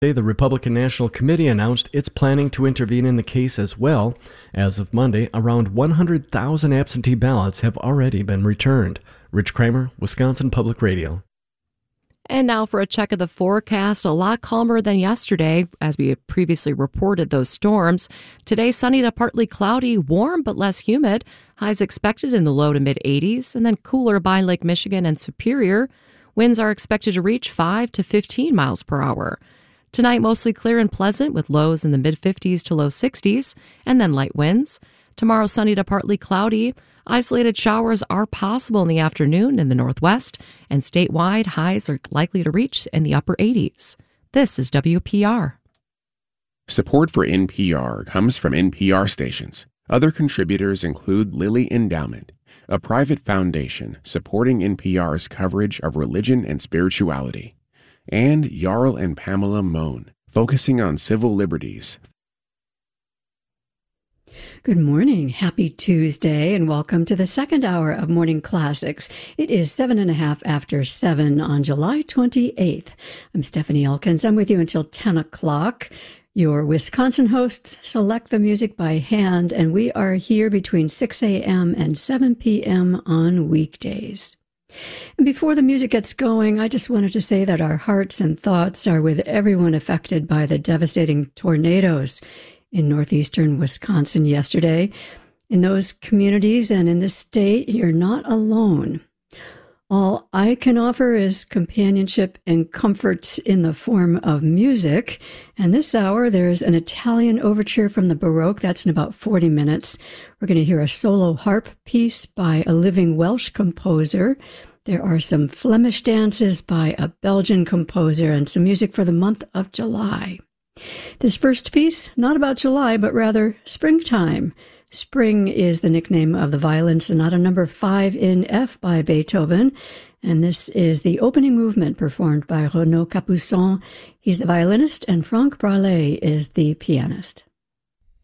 The Republican National Committee announced it's planning to intervene in the case as well. As of Monday, around 100,000 absentee ballots have already been returned. Rich Kramer, Wisconsin Public Radio. And now for a check of the forecast. A lot calmer than yesterday, as we had previously reported those storms. Today, sunny to partly cloudy, warm but less humid. Highs expected in the low to mid 80s, and then cooler by Lake Michigan and Superior. Winds are expected to reach 5 to 15 miles per hour. Tonight, mostly clear and pleasant with lows in the mid-50s to low 60s, and then light winds. Tomorrow, sunny to partly cloudy. Isolated showers are possible in the afternoon in the northwest, and statewide highs are likely to reach in the upper 80s. This is WPR. Support for NPR comes from NPR stations. Other contributors include Lilly Endowment, a private foundation supporting NPR's coverage of religion and spirituality, and Jarl and Pamela Mohn, focusing on civil liberties. Good morning. Happy Tuesday, and welcome to the second hour of Morning Classics. It is 7:30 after 7 on July 28th. I'm Stephanie Elkins. I'm with you until 10 o'clock. Your Wisconsin hosts select the music by hand, and we are here between 6 a.m. and 7 p.m. on weekdays. And before the music gets going, I just wanted to say that our hearts and thoughts are with everyone affected by the devastating tornadoes in northeastern Wisconsin yesterday. In those communities and in this state, you're not alone. All I can offer is companionship and comfort in the form of music. And this hour, there's an Italian overture from the Baroque. That's in about 40 minutes. We're going to hear a solo harp piece by a living Welsh composer. There are some Flemish dances by a Belgian composer and some music for the month of July. This first piece, not about July, but rather springtime. Spring is the nickname of the violin sonata number 5 in F by Beethoven, and this is the opening movement performed by Renaud Capuçon. He's the violinist, and Franck Bralé is the pianist.